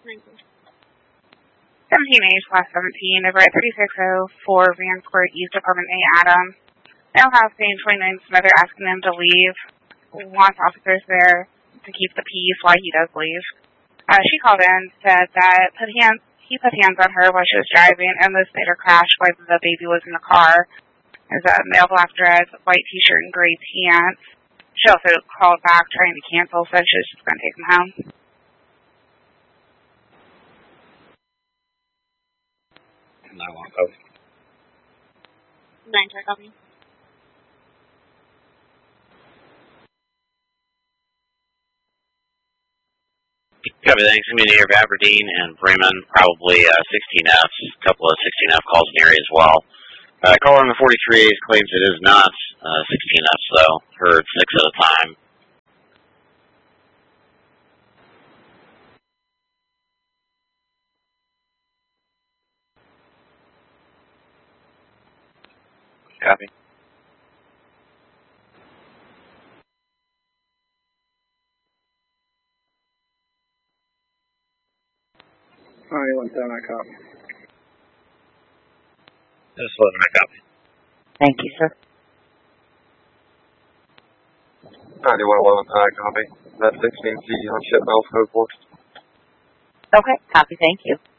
17 age, class 17, over at 3604 Van Square East, Apartment A, Adam. House saying 29 Smith are asking him to leave. Wants officers there to keep the peace while he does leave. She called in, said that he put hands on her while she was driving, and this made her crash while the baby was in the car. There's a male black dress, white t-shirt, and gray pants. She also called back trying to cancel, said she was just going to take him home. 9-1 copy. 9-2 copy. Copy, thanks. Community of Aberdeen and Bremen, probably 16F, a couple of 16F calls in the area as well. Caller number 43 claims it is not 16F, so heard 6 at a time. Copy. All right, 1-7, I copy. Just 11, I copy. Thank you, sir. 91-11, I copy. That's 16C on Ship Bell Code 4. Okay, copy, thank you.